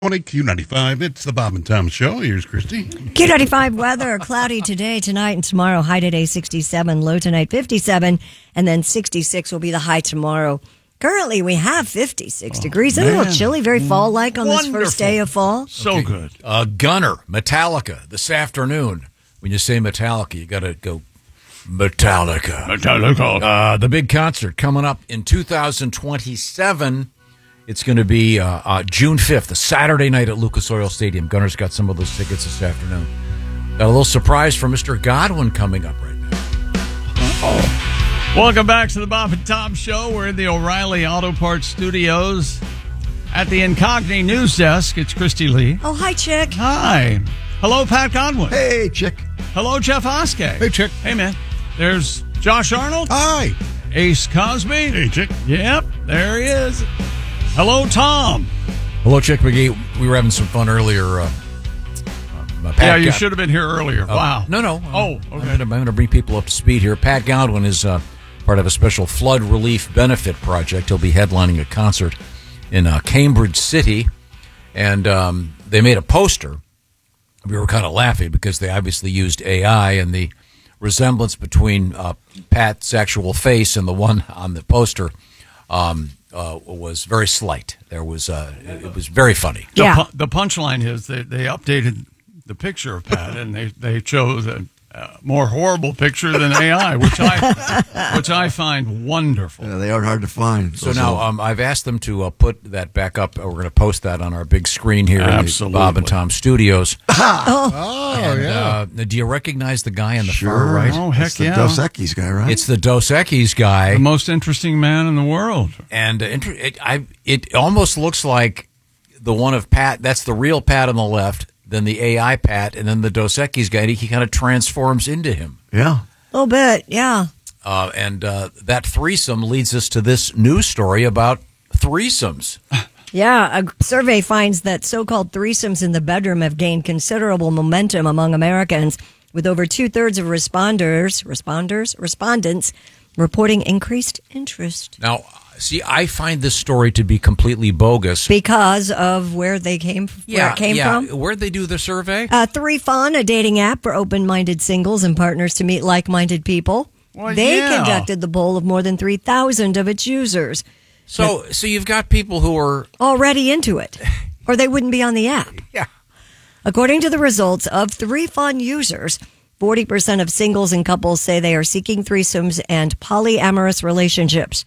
Morning, Q95. It's the Bob and Tom Show. Here's Christy. Q95 weather, cloudy today, tonight, and tomorrow. High today 67, low tonight 57, and then 66 will be the high tomorrow. Currently, we have 56 degrees. A little chilly, very fall-like on this first day of fall. So good. Gunner, Metallica, this afternoon. When you say Metallica, you got to go Metallica. Metallica. The big concert coming up in 2027. It's going to be June 5th, a Saturday night at Lucas Oil Stadium. Gunner's got some of those tickets this afternoon. Got a little surprise for Mr. Godwin coming up right now. Welcome back to the Bob and Tom Show. We're in the O'Reilly Auto Parts Studios at the Incogni News Desk. It's Christy Lee. Oh, hi, Chick. Hi. Hello, Pat Godwin. Hey, Chick. Hello, Jeff Oskey. Hey, Chick. Hey, man. There's Josh Arnold. Hi. Ace Cosby. Hey, Chick. Yep, there he is. Hello, Tom. Hello, Chick McGee. We were having some fun earlier. Pat you should have been here earlier. Wow. No. Oh, okay. I'm going to bring people up to speed here. Pat Godwin is part of a special flood relief benefit project. He'll be headlining a concert in Cambridge City. And they made a poster. We were kind of laughing because they obviously used AI, and the resemblance between Pat's actual face and the one on the poster was very slight. There was it was very funny. The punchline is they updated the picture of Pat, and they chose a more horrible picture than AI, which I find wonderful. Yeah, they are hard to find. So now I've asked them to put that back up. We're going to post that on our big screen here in the Bob and Tom Studios. Yeah. Do you recognize the guy on the far right? Oh, heck It's the yeah. Dos Equis guy, right? It's the Dos Equis guy. The most interesting man in the world. And it almost looks like the one of Pat. That's the real Pat on the left, then the AI Pat, and then the Dos Equis guy. He kind of transforms into him. Yeah. A little bit, yeah. And that threesome leads us to this news story about threesomes. Yeah, a survey finds that so-called threesomes in the bedroom have gained considerable momentum among Americans, with over two-thirds of respondents reporting increased interest. Now, see, I find this story to be completely bogus. Because of where it came from? Where'd they do the survey? 3Fun, a dating app for open-minded singles and partners to meet like-minded people. Well, They yeah. conducted the poll of more than 3,000 of its users. So you've got people who are... Already into it, or they wouldn't be on the app. Yeah. According to the results of 3Fun users, 40% of singles and couples say they are seeking threesomes and polyamorous relationships.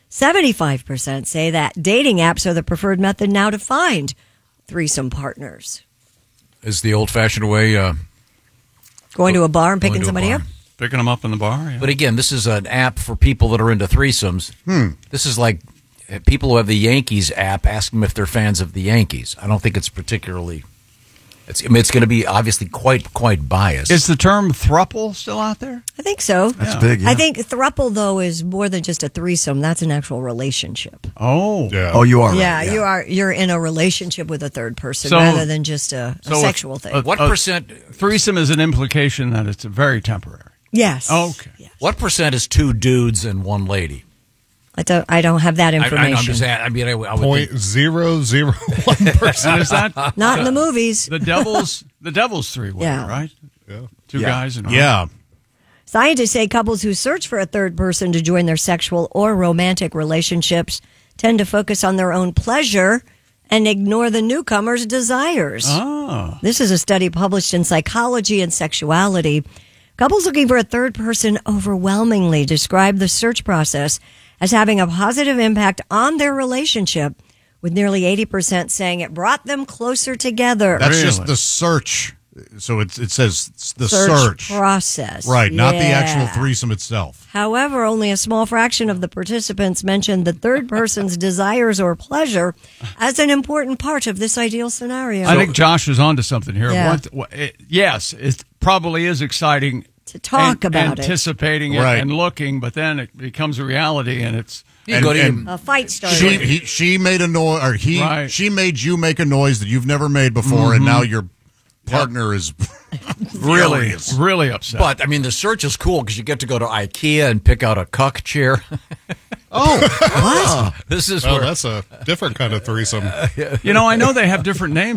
75% say that dating apps are the preferred method now to find threesome partners. Is the old-fashioned way... Going to a bar and Going picking to a somebody bar. up? Picking them up in the bar. Yeah. But again, this is an app for people that are into threesomes. This is like people who have the Yankees app, ask them if they're fans of the Yankees. I don't think it's particularly... It's going to be obviously quite biased. Is the term thruple still out there? I think so. That's big, yeah. I think throuple, though, is more than just a threesome. That's an actual relationship. Oh. Yeah. Oh, you are right. Yeah, you're in a relationship with a third person So- rather than just a sexual thing. What percent? Threesome is an implication that it's very temporary. Yes. Okay. Yes. What percent is two dudes and one lady? I don't have that I know, information. I'm just. I mean, I would think, 0.001%. And is that Not in the movies. the devil's three-way, Yeah. right? Yeah. Two guys and Yeah. Scientists say couples who search for a third person to join their sexual or romantic relationships tend to focus on their own pleasure and ignore the newcomer's desires. Oh. This is a study published in Psychology and Sexuality. Couples looking for a third person overwhelmingly describe the search process as having a positive impact on their relationship, with nearly 80% saying it brought them closer together. That's Really? just the search. So it says the search. process. Right, not the Yeah. actual threesome itself. However, only a small fraction of the participants mentioned the third person's desires or pleasure as an important part of this ideal scenario. I think Josh is onto something here. Yeah. Yes, it probably is exciting to talk about it. anticipating it Right. and looking, but then it becomes a reality, and it's you go to and- A fight started. She made a noise, or Right. she made you make a noise that you've never made before, and now your partner is furious. really upset. but I mean, the search is cool because you get to go to IKEA and pick out a cuck chair. Oh, What? This is well, where that's a different kind of threesome. You know, I know they have different names.